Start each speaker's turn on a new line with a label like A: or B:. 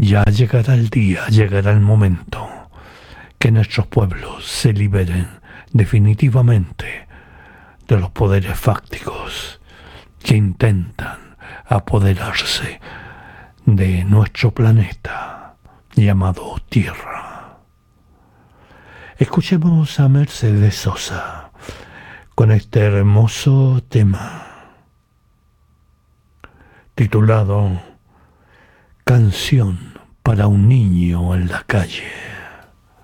A: Ya llegará el día, llegará el momento que nuestros pueblos se liberen definitivamente de los poderes fácticos que intentan apoderarse de nuestro planeta llamado Tierra. Escuchemos a Mercedes Sosa con este hermoso tema titulado Canción para un niño en la calle.